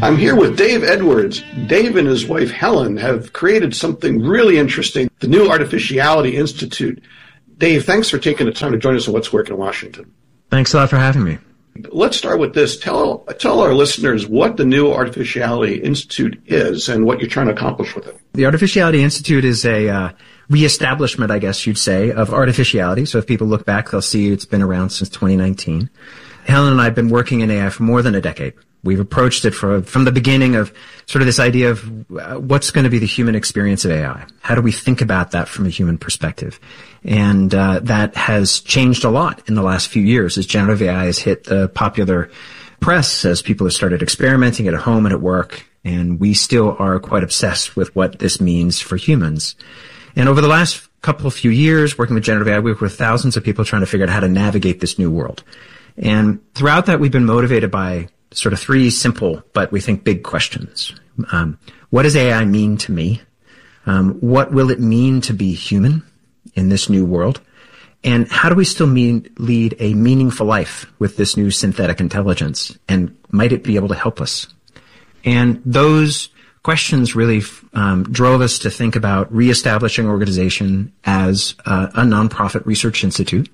I'm here with Dave Edwards. Dave and his wife Helen have created something really interesting, the New Artificiality Institute. Dave, thanks for taking the time to join us on What's Working in Washington. Thanks a lot for having me. Let's start with this. Tell our listeners what the New Artificiality Institute is and what you're trying to accomplish with it. The Artificiality Institute is a reestablishment, I guess you'd say, of artificiality. So if people look back, they'll see it's been around since 2019. Helen and I have been working in AI for more than a decade. We've approached it from the beginning of sort of this idea of what's going to be the human experience of AI. How do we think about that from a human perspective? And that has changed a lot in the last few years as generative AI has hit the popular press, as people have started experimenting at home and at work. And we still are quite obsessed with what this means for humans. And over the last few years, working with generative AI, we work with thousands of people trying to figure out how to navigate this new world. And throughout that, we've been motivated by sort of three simple, but we think big questions. What does AI mean to me? What will it mean to be human in this new world? And how do we still lead a meaningful life with this new synthetic intelligence? And might it be able to help us? And those questions really drove us to think about reestablishing organization as a nonprofit research institute,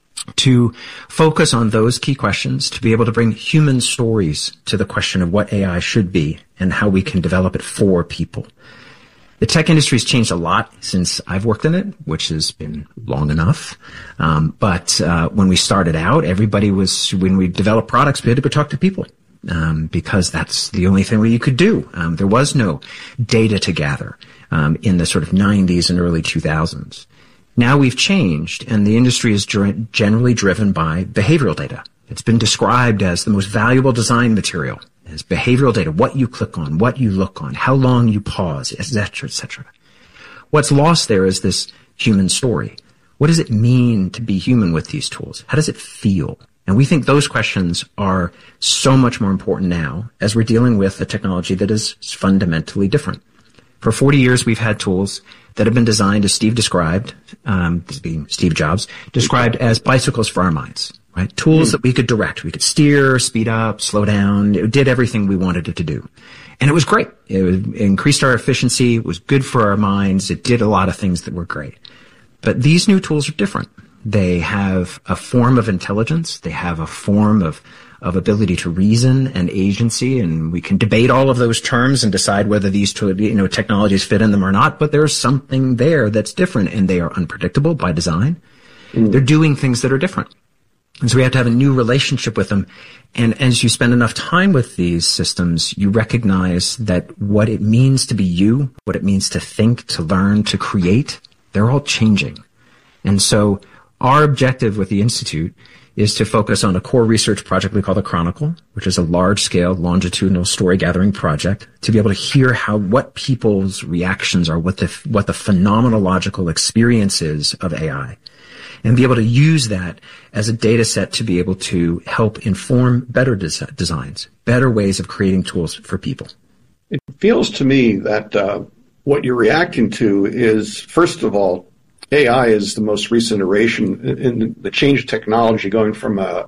to focus on those key questions, to be able to bring human stories to the question of what AI should be and how we can develop it for people. The tech industry has changed a lot since I've worked in it, which has been long enough. But when we started out, when we developed products, we had to go talk to people. Because that's the only thing you could do. There was no data to gather in the sort of 90s and early 2000s. Now we've changed, and the industry is generally driven by behavioral data. It's been described as the most valuable design material, as behavioral data, what you click on, what you look on, how long you pause, et cetera, et cetera. What's lost there is this human story. What does it mean to be human with these tools? How does it feel? And we think those questions are so much more important now as we're dealing with a technology that is fundamentally different. For 40 years, we've had tools that have been designed, as Steve described, this being Steve Jobs, described as bicycles for our minds, right? Tools that we could direct. We could steer, speed up, slow down. It did everything we wanted it to do. And it was great. It increased our efficiency. It was good for our minds. It did a lot of things that were great. But these new tools are different. They have a form of intelligence. They have a form of ability to reason and agency, and we can debate all of those terms and decide whether these technologies fit in them or not, but there's something there that's different, and they are unpredictable by design. They're doing things that are different. And so we have to have a new relationship with them. And as you spend enough time with these systems, you recognize that what it means to be you, what it means to think, to learn, to create, they're all changing. And so our objective with the Institute is to focus on a core research project we call the Chronicle, which is a large-scale longitudinal story-gathering project, to be able to hear what people's reactions are, what the phenomenological experience is of AI, and be able to use that as a data set to be able to help inform better designs, better ways of creating tools for people. It feels to me that what you're reacting to is, first of all, AI is the most recent iteration in the change of technology, going from a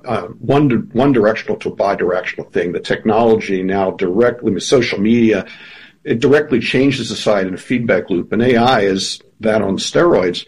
one directional to a bi-directional thing. The technology now directly with social media, it directly changes society in a feedback loop, and AI is that on steroids.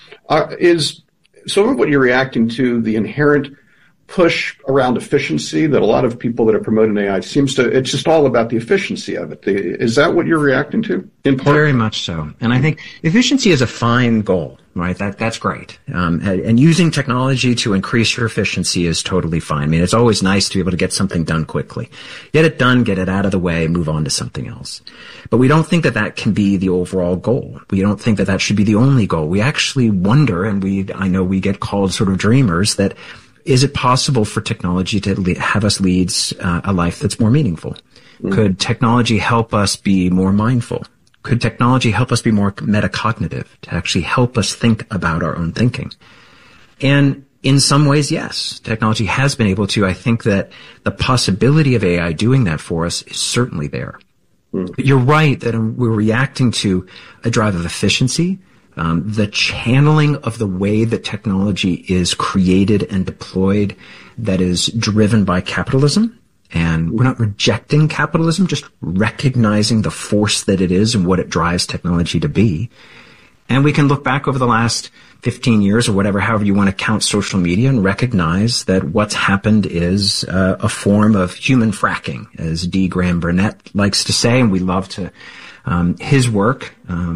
Is some of what you're reacting to the inherent push around efficiency that a lot of people that are promoting AI it's just all about the efficiency of it. Is that what you're reacting to in part? Very much so. And I think efficiency is a fine goal, right? That's great. And using technology to increase your efficiency is totally fine. I mean, it's always nice to be able to get something done quickly. Get it done, get it out of the way, move on to something else. But we don't think that can be the overall goal. We don't think that should be the only goal. We actually wonder, and I know we get called sort of dreamers, that is it possible for technology to have us lead a life that's more meaningful? Could technology help us be more mindful? Could technology help us be more metacognitive, to actually help us think about our own thinking? And in some ways, yes, technology has been able to. I think that the possibility of AI doing that for us is certainly there. But you're right that we're reacting to a drive of efficiency, the channeling of the way that technology is created and deployed that is driven by capitalism And we're not rejecting capitalism, just recognizing the force that it is and what it drives technology to be. And we can look back over the last 15 years or whatever, however you want to count social media, and recognize that what's happened is a form of human fracking, as D. Graham Burnett likes to say, and we love to his work,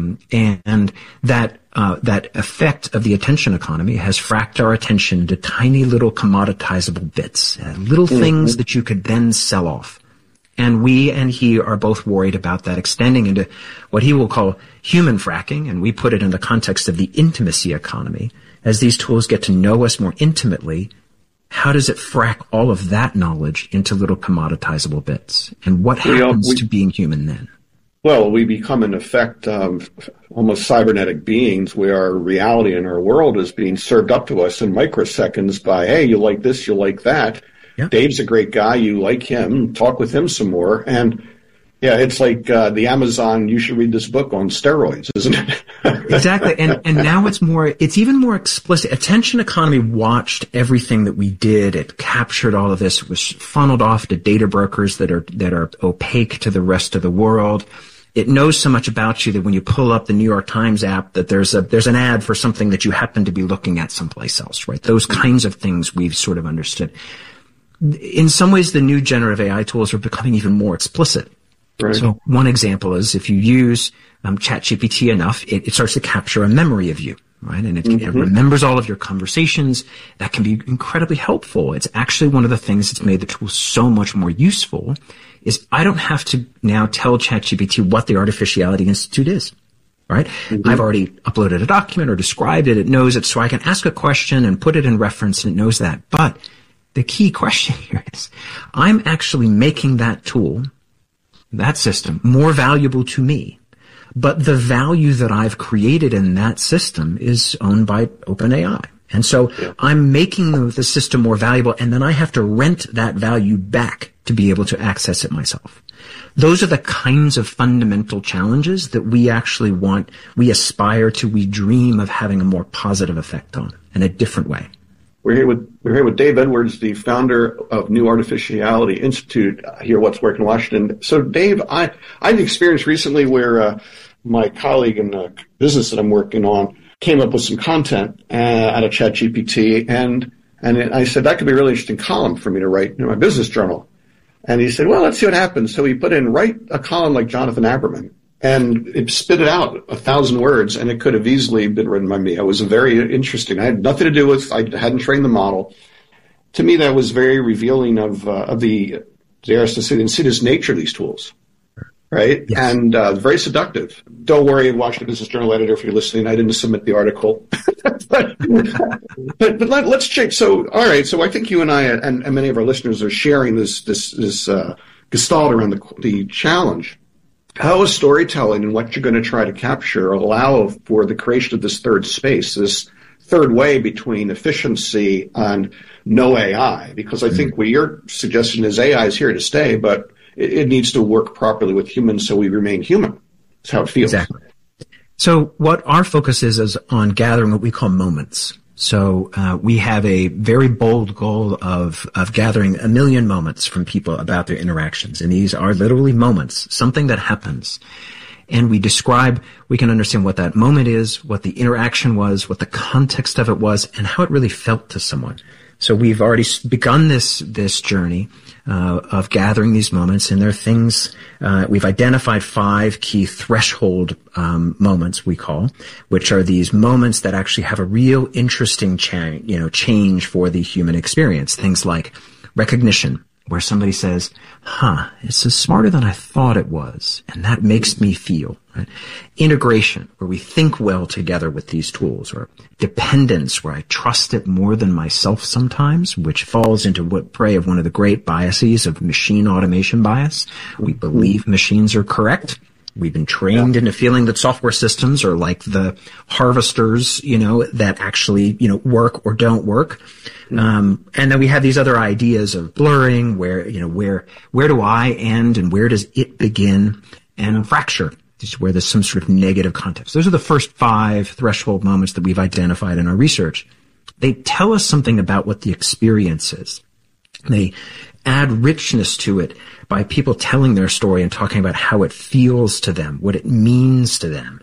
and that effect of the attention economy has fracked our attention into tiny little commoditizable bits, little things that you could then sell off. And we and he are both worried about that extending into what he will call human fracking, and we put it in the context of the intimacy economy. As these tools get to know us more intimately, how does it frack all of that knowledge into little commoditizable bits? And what happens to being human then? Well, we become, in effect, almost cybernetic beings where our reality and our world is being served up to us in microseconds by, hey, you like this, you like that. Yeah. Dave's a great guy. You like him. Talk with him some more. And, yeah, it's like the Amazon, you should read this book on steroids, isn't it? Exactly. And now it's even more explicit. Attention economy watched everything that we did. It captured all of this. It was funneled off to data brokers that are opaque to the rest of the world. It knows so much about you that when you pull up the New York Times app, that there's an ad for something that you happen to be looking at someplace else, right? Those kinds of things we've sort of understood. In some ways, the new generative AI tools are becoming even more explicit. Right. So one example is if you use ChatGPT enough, it starts to capture a memory of you, right? And it remembers all of your conversations. That can be incredibly helpful. It's actually one of the things that's made the tool so much more useful is I don't have to now tell ChatGPT what the Artificiality Institute is, right? I've already uploaded a document or described it. It knows it, so I can ask a question and put it in reference, and it knows that. But the key question here is I'm actually making that tool, that system, more valuable to me. But the value that I've created in that system is owned by OpenAI. And so I'm making the system more valuable, and then I have to rent that value back to be able to access it myself. Those are the kinds of fundamental challenges that we actually want, we aspire to, we dream of having a more positive effect on in a different way. We're here with Dave Edwards, the founder of New Artificiality Institute here at What's Working in Washington. So, Dave, I had an experience recently where my colleague in the business that I'm working on came up with some content out of ChatGPT, and I said that could be a really interesting column for me to write in my business journal. And he said, well, let's see what happens. So he put in, write a column like Jonathan Aberman. And it spit it out 1,000 words, and it could have easily been written by me. It was very interesting. I had nothing to do with, I hadn't trained the model. To me, that was very revealing of the insidious nature of these tools, right? Yes. And very seductive. Don't worry, Washington Business Journal editor, if you're listening, I didn't submit the article. but let's check. So, all right. So I think you and I and many of our listeners are sharing this gestalt around the challenge. How is storytelling and what you're going to try to capture allow for the creation of this third space, this third way between efficiency and no AI? Because I think what your suggestion is AI is here to stay, but it needs to work properly with humans so we remain human. That's how it feels. Exactly. So what our focus is on gathering what we call moments. So we have a very bold goal of gathering 1 million moments from people about their interactions. And these are literally moments, something that happens. And we can understand what that moment is, what the interaction was, what the context of it was, and how it really felt to someone. So we've already begun this journey of gathering these moments, and there are things we've identified 5 key threshold moments we call, which are these moments that actually have a real interesting change for the human experience. Things like recognition, where somebody says, it's smarter than I thought it was, and that makes me feel. Right? Integration, where we think well together with these tools, or dependence, where I trust it more than myself sometimes, which falls into prey of one of the great biases of machine automation bias. We believe machines are correct. We've been trained into feeling that software systems are like the harvesters, that actually, work or don't work. And then we have these other ideas of blurring, where do I end and where does it begin, and fracture, just where there's some sort of negative context. Those are the first 5 threshold moments that we've identified in our research. They tell us something about what the experience is. add richness to it by people telling their story and talking about how it feels to them, what it means to them,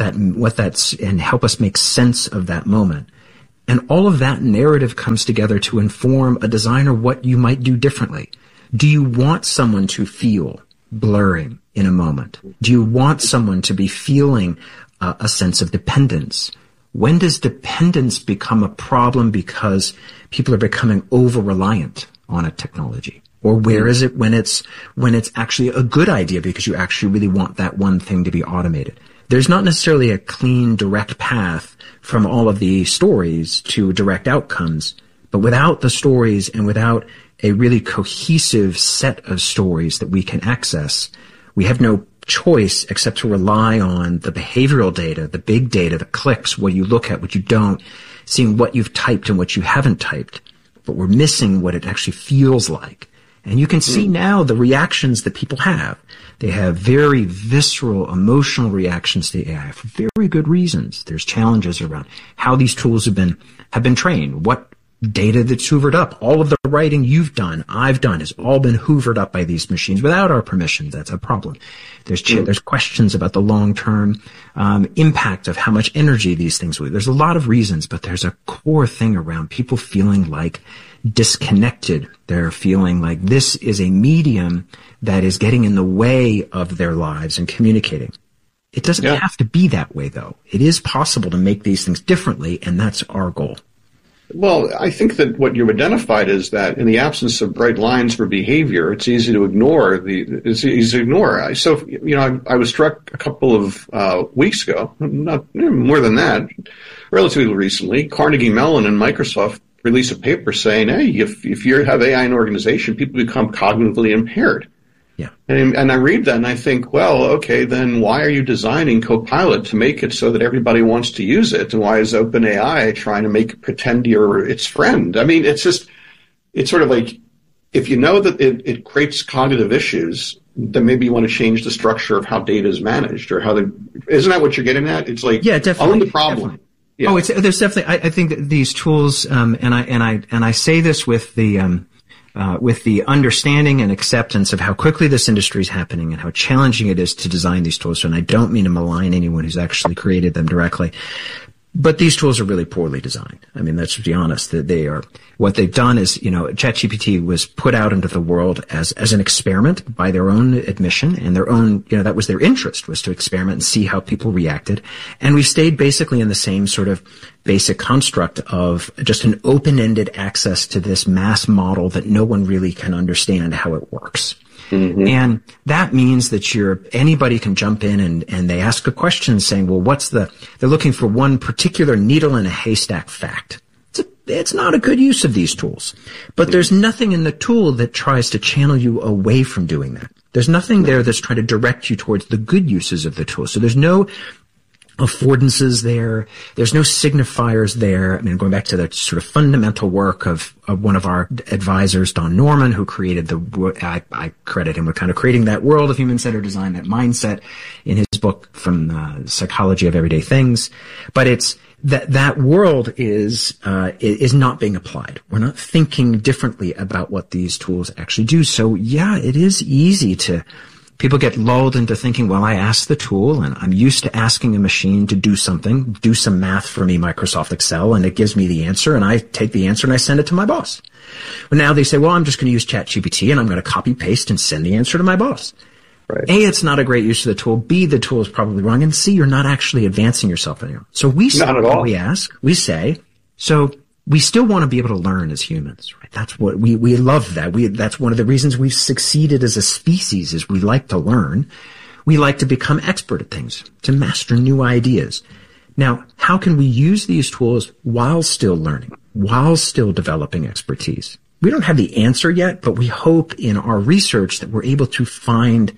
and help us make sense of that moment. And all of that narrative comes together to inform a designer what you might do differently. Do you want someone to feel blurring in a moment? Do you want someone to be feeling a sense of dependence? When does dependence become a problem because people are becoming over-reliant on a technology? Or where is it when it's actually a good idea because you actually really want that one thing to be automated? There's not necessarily a clean, direct path from all of the stories to direct outcomes, but without the stories and without a really cohesive set of stories that we can access, we have no choice except to rely on the behavioral data, the big data, the clicks, what you look at, what you don't, seeing what you've typed and what you haven't typed. But we're missing what it actually feels like. And you can see now the reactions that people have. They have very visceral, emotional reactions to AI for very good reasons. There's challenges around how these tools have been trained, what data that's hoovered up. All of the writing you've done, I've done, has all been hoovered up by these machines without our permission. That's a problem. There's questions about the long-term impact of how much energy these things will. There's a lot of reasons, but there's a core thing around people feeling like disconnected. They're feeling like this is a medium that is getting in the way of their lives and communicating. It doesn't have to be that way, though. It is possible to make these things differently, and that's our goal. Well, I think that what you've identified is that in the absence of bright lines for behavior, it's easy to ignore. So, I was struck a couple of weeks ago, not more than that, relatively recently. Carnegie Mellon and Microsoft released a paper saying, hey, if you have AI in an organization, people become cognitively impaired. Yeah. And I read that and I think, well, okay, then why are you designing Copilot to make it so that everybody wants to use it? And why is OpenAI trying to make it pretend you're its friend? I mean, it's sort of like, if you know that it creates cognitive issues, then maybe you want to change the structure of how data is managed or isn't that what you're getting at? It's like, definitely, own the problem. Definitely. Yeah. There's definitely, I think that these tools, and I say this with the understanding and acceptance of how quickly this industry is happening and how challenging it is to design these tools. And I don't mean to malign anyone who's actually created them directly. But these tools are really poorly designed. I mean, let's be honest. What they've done is, ChatGPT was put out into the world as an experiment by their own admission and their own, that was their interest, was to experiment and see how people reacted. And we stayed basically in the same sort of basic construct of just an open-ended access to this mass model that no one really can understand how it works. Mm-hmm. And that means that anybody can jump in and they ask a question saying, well, they're looking for one particular needle in a haystack fact. It's not a good use of these tools, but there's nothing in the tool that tries to channel you away from doing that. There's nothing there that's trying to direct you towards the good uses of the tool. So there's no affordances there. There's no signifiers there. I mean, going back to the sort of fundamental work of one of our advisors, Don Norman, who created I credit him with kind of creating that world of human-centered design, that mindset in his book from Psychology of Everyday Things. But it's that world is not being applied. We're not thinking differently about what these tools actually do. So yeah, it is easy people get lulled into thinking, well, I asked the tool and I'm used to asking a machine to do something, do some math for me, Microsoft Excel, and it gives me the answer and I take the answer and I send it to my boss. Well, now they say, well, I'm just going to use ChatGPT and I'm going to copy paste and send the answer to my boss. Right. A, it's not a great use of the tool. B, the tool is probably wrong. And C, you're not actually advancing yourself anymore. So we say, we ask, we say, so we still want to be able to learn as humans, right? That's what we love that. That's one of the reasons we've succeeded as a species is we like to learn. We like to become expert at things, to master new ideas. Now, how can we use these tools while still learning, while still developing expertise? We don't have the answer yet, but we hope in our research that we're able to find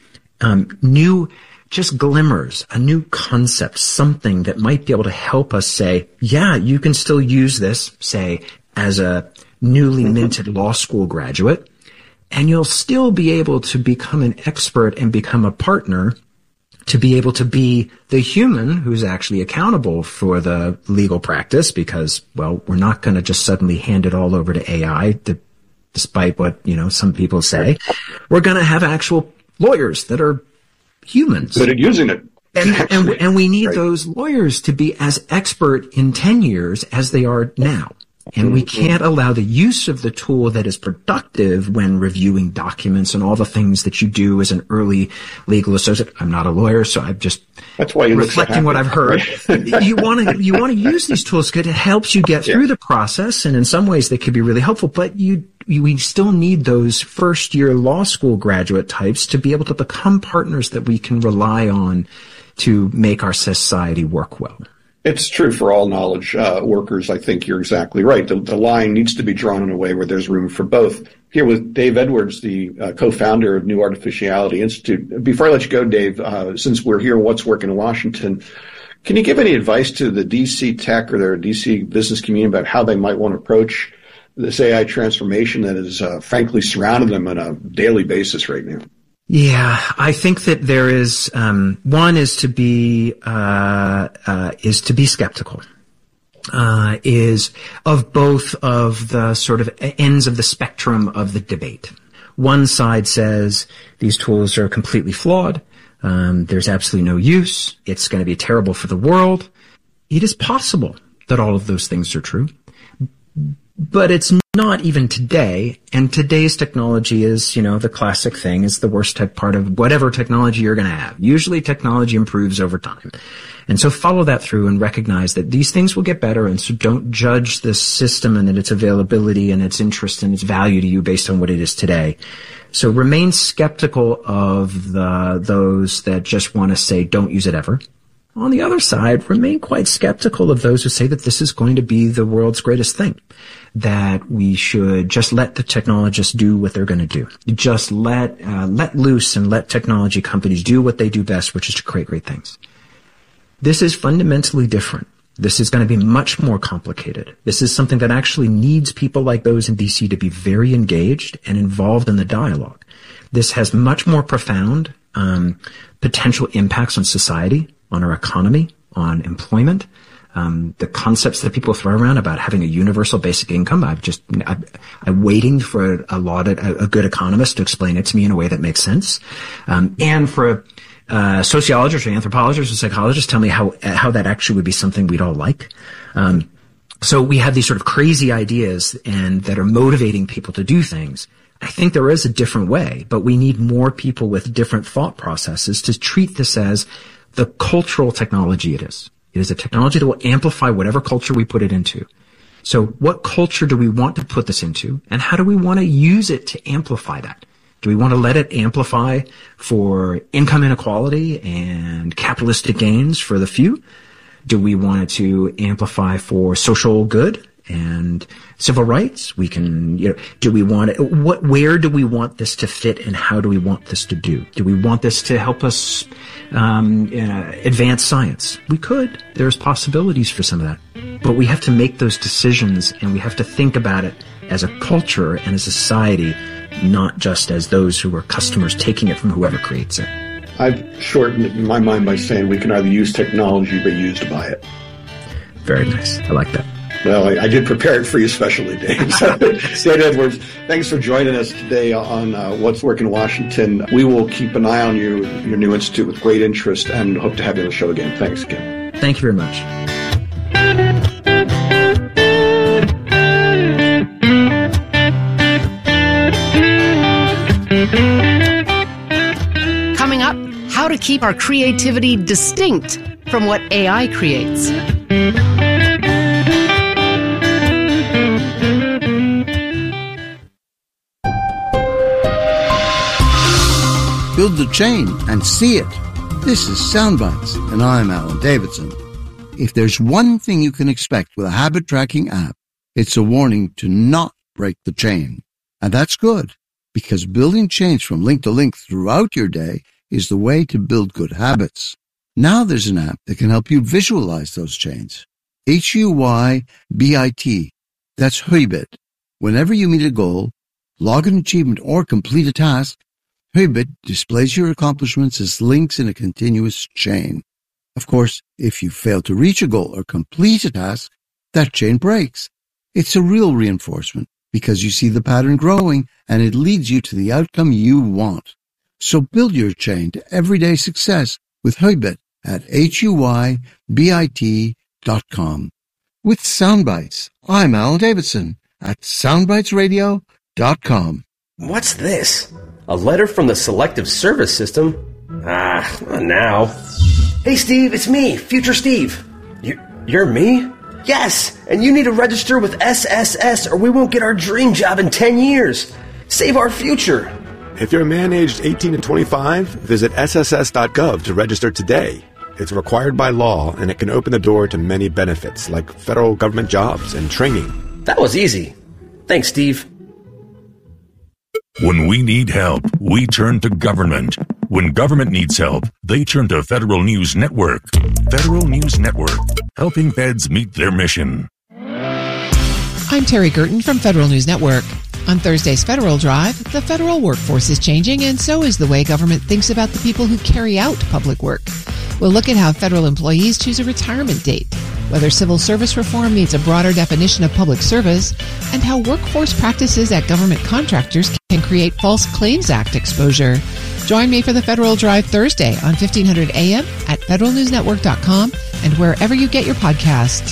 new just glimmers, a new concept, something that might be able to help us say, yeah, you can still use this, say, as a newly minted law school graduate, and you'll still be able to become an expert and become a partner to be able to be the human who's actually accountable for the legal practice because, well, we're not going to just suddenly hand it all over to AI. The despite what, some people say. We're going to have actual lawyers that are humans. Good at using it. And we need those lawyers to be as expert in 10 years as they are now. And we can't allow the use of the tool that is productive when reviewing documents and all the things that you do as an early legal associate. I'm not a lawyer, so I'm just That's why you reflecting what I've heard. You want to use these tools because it helps you get through the process, and in some ways they could be really helpful. But we still need those first-year law school graduate types to be able to become partners that we can rely on to make our society work well. It's true for all knowledge workers. I think you're exactly right. The line needs to be drawn in a way where there's room for both. Here with Dave Edwards, the co-founder of New Artificiality Institute. Before I let you go, Dave, since we're here, What's Working in Washington, can you give any advice to the DC tech or their DC business community about how they might want to approach this AI transformation that is frankly surrounding them on a daily basis right now? Yeah, I think that there is one is to be skeptical. Is of both of the sort of ends of the spectrum of the debate. One side says these tools are completely flawed. There's absolutely no use. It's going to be terrible for the world. It is possible that all of those things are true. But it's not even today, and today's technology is, the classic thing is the worst part of whatever technology you're going to have. Usually technology improves over time. And so follow that through and recognize that these things will get better, and so don't judge the system and its availability and its interest and its value to you based on what it is today. So remain skeptical of those that just want to say don't use it ever. On the other side, remain quite skeptical of those who say that this is going to be the world's greatest thing, that we should just let the technologists do what they're going to do. Just let loose and let technology companies do what they do best, which is to create great things. This is fundamentally different. This is going to be much more complicated. This is something that actually needs people like those in DC to be very engaged and involved in the dialogue. This has much more profound potential impacts on society, on our economy, on employment. The concepts that people throw around about having a universal basic income, I'm waiting for a good economist to explain it to me in a way that makes sense. And for sociologists or anthropologists or psychologists tell me how that actually would be something we'd all like. So we have these sort of crazy ideas and that are motivating people to do things. I think there is a different way, but we need more people with different thought processes to treat this as the cultural technology it is. It is a technology that will amplify whatever culture we put it into. So what culture do we want to put this into, and how do we want to use it to amplify that? Do we want to let it amplify for income inequality and capitalistic gains for the few? Do we want it to amplify for social good and civil rights? We can, do we want it, where do we want this to fit, and how do we want this to do? Do we want this to help us advance science? We could. There's possibilities for some of that. But we have to make those decisions, and we have to think about it as a culture and as a society, not just as those who are customers taking it from whoever creates it. I've shortened it in my mind by saying we can either use technology or used by it. Very nice. I like that. Well, I did prepare it for you specially, Dave. So, Dave Edwards, thanks for joining us today on What's Working in Washington. We will keep an eye on your new institute with great interest and hope to have you on the show again. Thanks again. Thank you very much. Coming up, how to keep our creativity distinct from what AI creates. Build the chain and see it. This is Soundbites, and I'm Alan Davidson. If there's one thing you can expect with a habit tracking app, it's a warning to not break the chain. And that's good, because building chains from link to link throughout your day is the way to build good habits. Now there's an app that can help you visualize those chains. HUYBIT. That's Huibit. Whenever you meet a goal, log an achievement, or complete a task, Huibit displays your accomplishments as links in a continuous chain. Of course, if you fail to reach a goal or complete a task, that chain breaks. It's a real reinforcement, because you see the pattern growing and it leads you to the outcome you want. So build your chain to everyday success with Huybit at HUYBIT.com. With Soundbites, I'm Alan Davidson at SoundbitesRadio.com. What's this? A letter from the Selective Service System? Not now. Hey Steve, it's me, Future Steve. You're me? Yes, and you need to register with SSS or we won't get our dream job in 10 years. Save our future. If you're a man aged 18 to 25, visit sss.gov to register today. It's required by law, and it can open the door to many benefits, like federal government jobs and training. That was easy. Thanks, Steve. When we need help, we turn to government. When government needs help, they turn to Federal News Network. Federal News Network, helping feds meet their mission. I'm Terry Gerton from Federal News Network. On Thursday's Federal Drive, the federal workforce is changing, and so is the way government thinks about the people who carry out public work. We'll look at how federal employees choose a retirement date, whether civil service reform needs a broader definition of public service, and how workforce practices at government contractors can create False Claims Act exposure. Join me for the Federal Drive Thursday on 1500 AM at federalnewsnetwork.com and wherever you get your podcasts.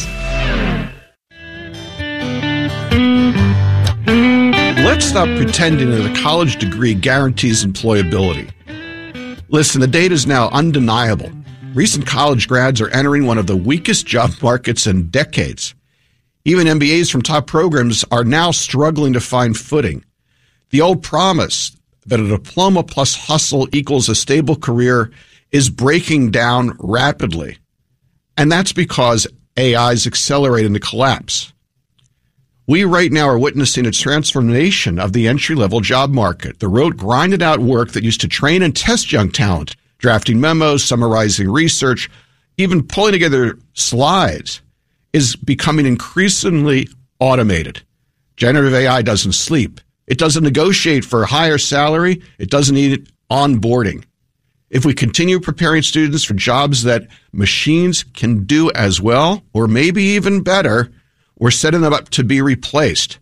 Let's stop pretending that a college degree guarantees employability. Listen, the data is now undeniable. Recent college grads are entering one of the weakest job markets in decades. Even MBAs from top programs are now struggling to find footing. The old promise that a diploma plus hustle equals a stable career is breaking down rapidly. And that's because AI is accelerating the collapse. We right now are witnessing a transformation of the entry-level job market. The rote, grinded-out work that used to train and test young talent, drafting memos, summarizing research, even pulling together slides, is becoming increasingly automated. Generative AI doesn't sleep. It doesn't negotiate for a higher salary. It doesn't need onboarding. If we continue preparing students for jobs that machines can do as well, or maybe even better, we're setting them up to be replaced.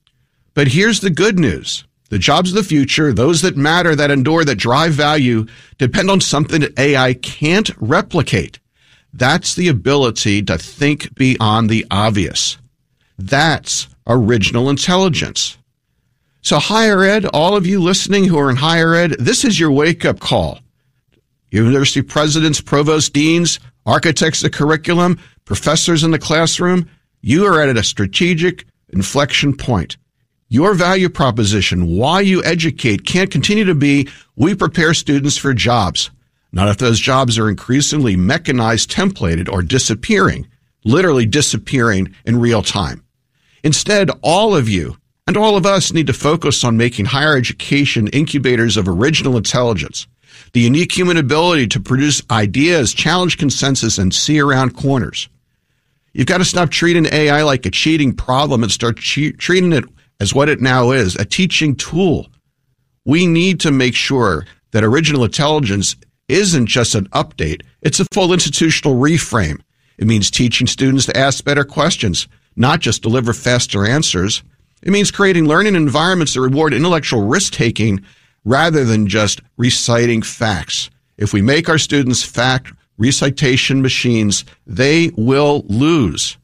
But here's the good news. The jobs of the future, those that matter, that endure, that drive value, depend on something that AI can't replicate. That's the ability to think beyond the obvious. That's original intelligence. So higher ed, all of you listening who are in higher ed, this is your wake-up call. University presidents, provost deans, architects of curriculum, professors in the classroom, you are at a strategic inflection point. Your value proposition, why you educate, can't continue to be, we prepare students for jobs. Not if those jobs are increasingly mechanized, templated, or disappearing, literally disappearing in real time. Instead, all of you and all of us need to focus on making higher education incubators of original intelligence, the unique human ability to produce ideas, challenge consensus, and see around corners. You've got to stop treating AI like a cheating problem and start treating it as what it now is, a teaching tool. We need to make sure that original intelligence isn't just an update. It's a full institutional reframe. It means teaching students to ask better questions, not just deliver faster answers. It means creating learning environments that reward intellectual risk-taking rather than just reciting facts. If we make our students fact recitation machines, they will lose.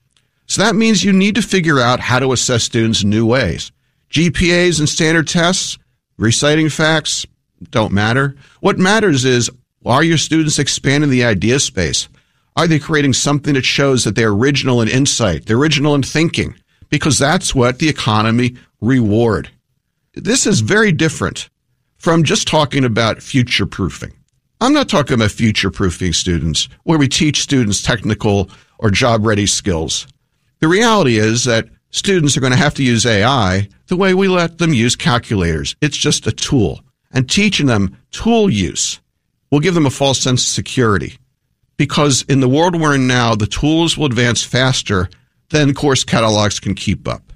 So that means you need to figure out how to assess students in new ways. GPAs and standard tests, reciting facts, don't matter. What matters is, are your students expanding the idea space? Are they creating something that shows that they're original in insight, they're original in thinking? Because that's what the economy reward. This is very different from just talking about future-proofing. I'm not talking about future-proofing students where we teach students technical or job-ready skills. The reality is that students are going to have to use AI the way we let them use calculators. It's just a tool. And teaching them tool use will give them a false sense of security. Because in the world we're in now, the tools will advance faster than course catalogs can keep up.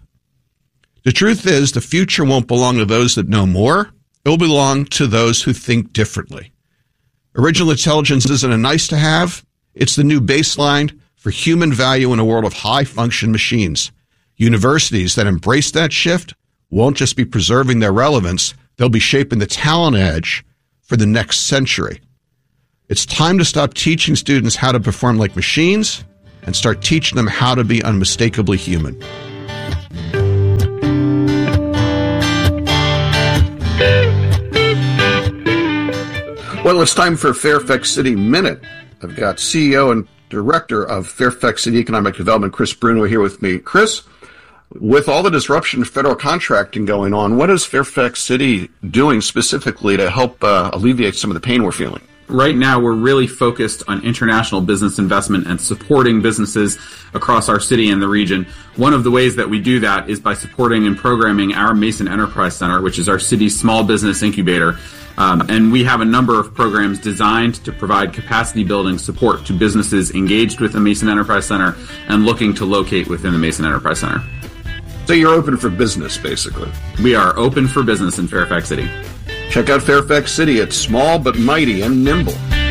The truth is, the future won't belong to those that know more. It will belong to those who think differently. Original intelligence isn't a nice to have. It's the new baseline for human value in a world of high-function machines. Universities that embrace that shift won't just be preserving their relevance, they'll be shaping the talent edge for the next century. It's time to stop teaching students how to perform like machines and start teaching them how to be unmistakably human. Well, it's time for Fairfax City Minute. I've got CEO and Director of Fairfax City Economic Development, Chris Bruno, here with me. Chris, with all the disruption of federal contracting going on, what is Fairfax City doing specifically to help alleviate some of the pain we're feeling? Right now, we're really focused on international business investment and supporting businesses across our city and the region. One of the ways that we do that is by supporting and programming our Mason Enterprise Center, which is our city's small business incubator. And we have a number of programs designed to provide capacity building support to businesses engaged with the Mason Enterprise Center and looking to locate within the Mason Enterprise Center. So you're open for business, basically. We are open for business in Fairfax City. Check out Fairfax City. It's small but mighty and nimble.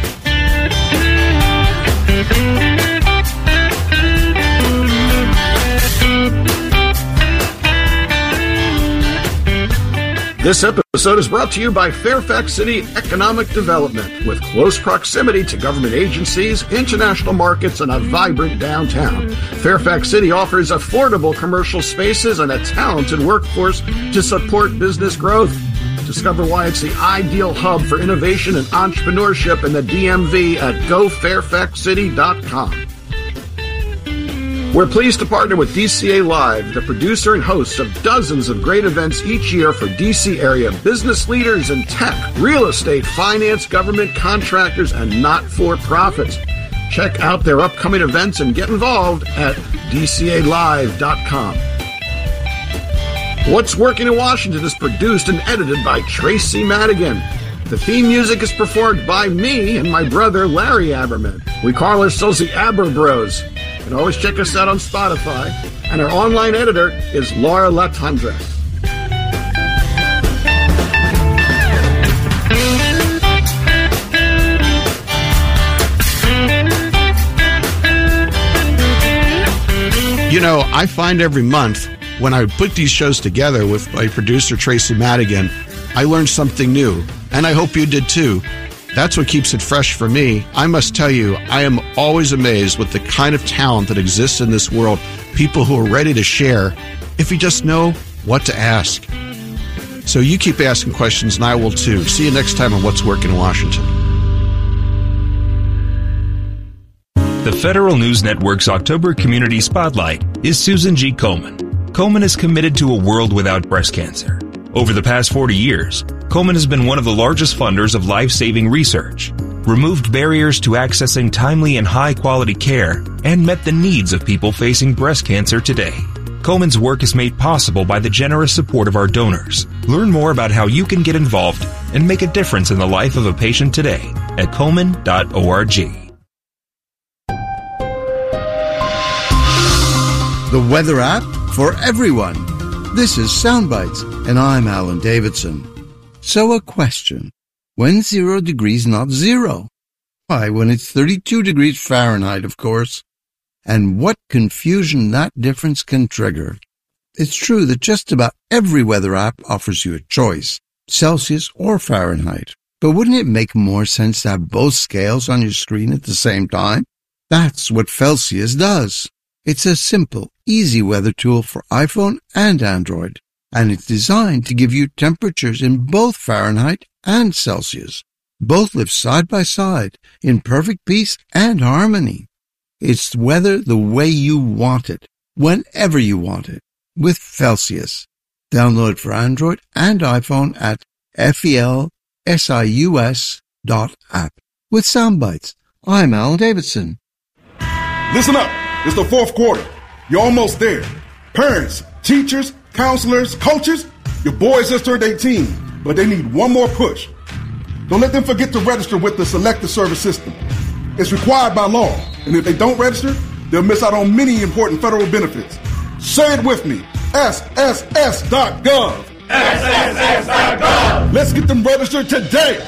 This episode is brought to you by Fairfax City Economic Development, with close proximity to government agencies, international markets, and a vibrant downtown. Fairfax City offers affordable commercial spaces and a talented workforce to support business growth. Discover why it's the ideal hub for innovation and entrepreneurship in the DMV at gofairfaxcity.com. We're pleased to partner with DCA Live, the producer and host of dozens of great events each year for DC area business leaders in tech, real estate, finance, government, contractors, and not-for-profits. Check out their upcoming events and get involved at dcalive.com. What's Working in Washington is produced and edited by Tracy Madigan. The theme music is performed by me and my brother, Larry Aberman. We call ourselves the Aber Bros. You can always check us out on Spotify. And our online editor is Laura Latandres. You know, I find every month when I put these shows together with my producer, Tracy Madigan, I learned something new. And I hope you did too. That's what keeps it fresh for me. I must tell you, I am always amazed with the kind of talent that exists in this world. People who are ready to share if you just know what to ask. So you keep asking questions and I will too. See you next time on What's Working in Washington. The Federal News Network's October Community Spotlight is Susan G. Komen. Komen is committed to a world without breast cancer. Over the past 40 years, Komen has been one of the largest funders of life-saving research, removed barriers to accessing timely and high-quality care, and met the needs of people facing breast cancer today. Komen's work is made possible by the generous support of our donors. Learn more about how you can get involved and make a difference in the life of a patient today at komen.org. The weather app for everyone. This is Soundbites, and I'm Alan Davidson. So a question. When's 0 degrees not zero? Why, when it's 32 degrees Fahrenheit, of course. And what confusion that difference can trigger. It's true that just about every weather app offers you a choice, Celsius or Fahrenheit. But wouldn't it make more sense to have both scales on your screen at the same time? That's what Celsius does. It's a simple, easy weather tool for iPhone and Android, and it's designed to give you temperatures in both Fahrenheit and Celsius. Both live side by side in perfect peace and harmony. It's weather the way you want it, whenever you want it, with Celsius. Download it for Android and iPhone at felsius.app. With Soundbites, I'm Alan Davidson. Listen up. It's the fourth quarter. You're almost there. Parents, teachers, counselors, coaches, your boys just turned 18, but they need one more push. Don't let them forget to register with the Selective Service System. It's required by law, and if they don't register, they'll miss out on many important federal benefits. Say it with me. SSS.gov. SSS.gov. Let's get them registered today.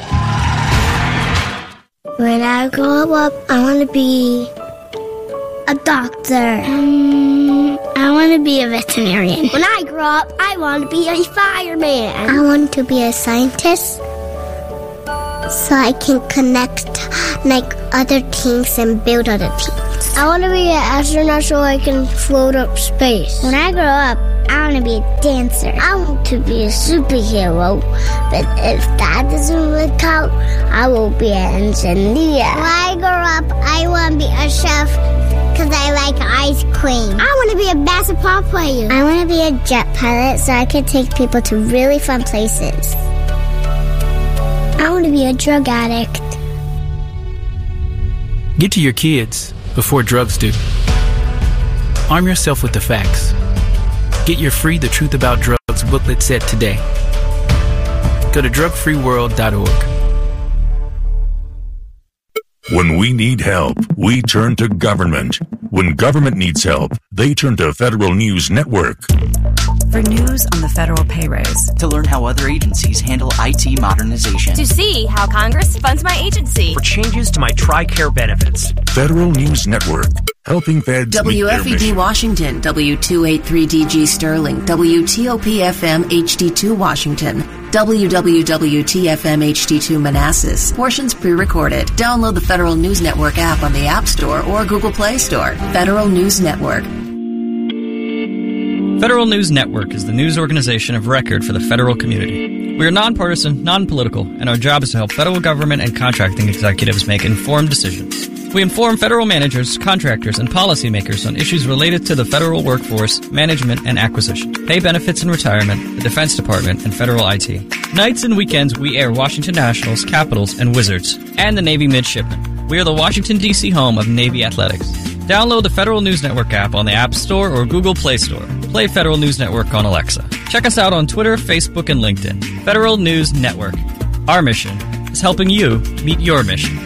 When I grow up, I want to be a doctor. I want to be a veterinarian. When I grow up, I want to be a fireman. I want to be a scientist so I can connect other things and build other things. I want to be an astronaut so I can float up space. When I grow up, I want to be a dancer. I want to be a superhero, but if that doesn't work out, I will be an engineer. When I grow up, I want to be a chef because I like ice cream. I want to be a basketball player. I want to be a jet pilot so I can take people to really fun places. I want to be a drug addict. Get to your kids before drugs do. Arm yourself with the facts. Get your free The Truth About Drugs booklet set today. Go to drugfreeworld.org. When we need help, we turn to government. When government needs help, they turn to Federal News Network. For news on the federal pay raise. To learn how other agencies handle IT modernization. To see how Congress funds my agency. For changes to my TRICARE benefits. Federal News Network. Helping feds meet their WFED mission. Washington, W283DG Sterling, WTOP-FM HD2 Washington, WWWT-FM HD2 Manassas. Portions pre-recorded. Download the Federal News Network app on the App Store or Google Play Store. Federal News Network. Federal News Network is the news organization of record for the federal community. We are nonpartisan, non-political, and our job is to help federal government and contracting executives make informed decisions. We inform federal managers, contractors, and policymakers on issues related to the federal workforce, management, and acquisition, pay benefits and retirement, the Defense Department, and federal IT. Nights and weekends, we air Washington Nationals, Capitals, and Wizards, and the Navy Midshipmen. We are the Washington, D.C. home of Navy Athletics. Download the Federal News Network app on the App Store or Google Play Store. Play Federal News Network on Alexa. Check us out on Twitter, Facebook, and LinkedIn. Federal News Network. Our mission is helping you meet your mission.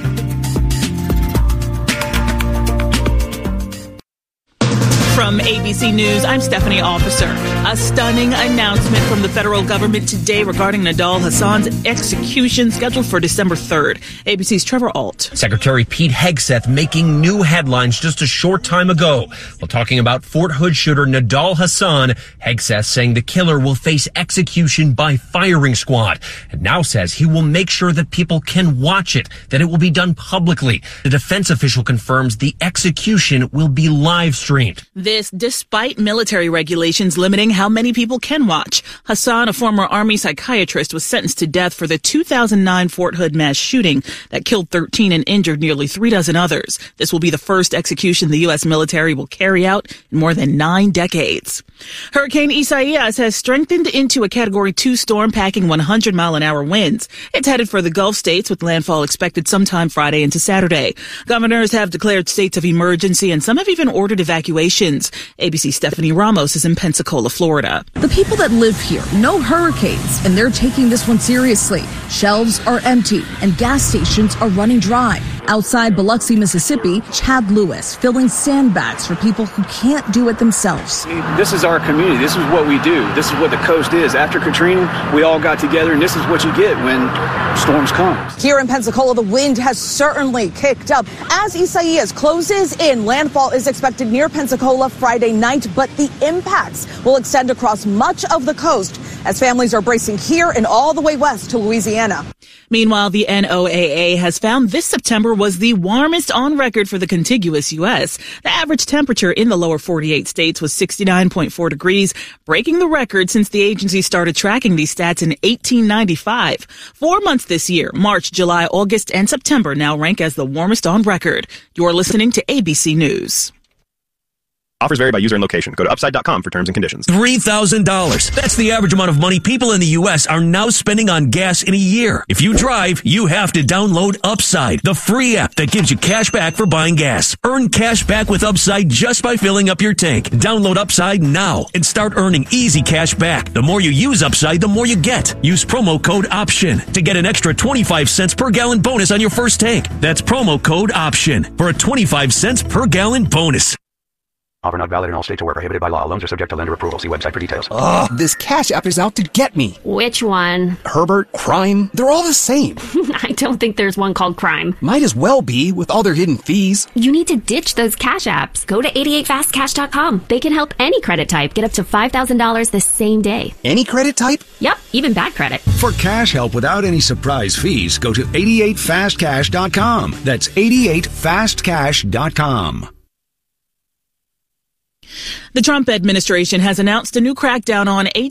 From ABC News, I'm Stephanie Officer. A stunning announcement from the federal government today regarding Nidal Hasan's execution scheduled for December 3rd. ABC's Trevor Ault. Secretary Pete Hegseth making new headlines just a short time ago. While talking about Fort Hood shooter Nidal Hasan, Hegseth saying the killer will face execution by firing squad, and now says he will make sure that people can watch it, that it will be done publicly. The defense official confirms the execution will be live streamed. This despite military regulations limiting how many people can watch. Hasan, a former Army psychiatrist, was sentenced to death for the 2009 Fort Hood mass shooting that killed 13 and injured nearly 36 others. This will be the first execution the U.S. military will carry out in more than 9 decades. Hurricane Isaias has strengthened into a Category 2 storm packing 100-mile-an-hour winds. It's headed for the Gulf states with landfall expected sometime Friday into Saturday. Governors have declared states of emergency and some have even ordered evacuations. ABC Stephanie Ramos is in Pensacola, Florida. The people that live here know hurricanes, and they're taking this one seriously. Shelves are empty, and gas stations are running dry. Outside Biloxi, Mississippi, Chad Lewis filling sandbags for people who can't do it themselves. This is our community. This is what we do. This is what the coast is. After Katrina, we all got together, and this is what you get when storms come. Here in Pensacola, the wind has certainly kicked up. As Isaias closes in, landfall is expected near Pensacola Friday night, but the impacts will extend across much of the coast as families are bracing here and all the way west to Louisiana. Meanwhile, the NOAA has found this September was the warmest on record for the contiguous U.S. The average temperature in the lower 48 states was 69.4 degrees, breaking the record since the agency started tracking these stats in 1895. 4 months this year, March, July, August, and September now rank as the warmest on record. You're listening to ABC News. Offers vary by user and location. Go to upside.com for terms and conditions. $3,000. That's the average amount of money people in the U.S. are now spending on gas in a year. If you drive, you have to download Upside, the free app that gives you cash back for buying gas. Earn cash back with Upside just by filling up your tank. Download Upside now and start earning easy cash back. The more you use Upside, the more you get. Use promo code OPTION to get an extra 25 cents per gallon bonus on your first tank. That's promo code OPTION for a 25 cents per gallon bonus. Offer not valid in all states or where prohibited by law. Loans are subject to lender approval. See website for details. Ugh, this Cash App is out to get me. Which one? Herbert, Crime, they're all the same. I don't think there's one called Crime. Might as well be, with all their hidden fees. You need to ditch those Cash Apps. Go to 88fastcash.com. They can help any credit type get up to $5,000 the same day. Any credit type? Yep, even bad credit. For cash help without any surprise fees, go to 88fastcash.com. That's 88fastcash.com. The Trump administration has announced a new crackdown on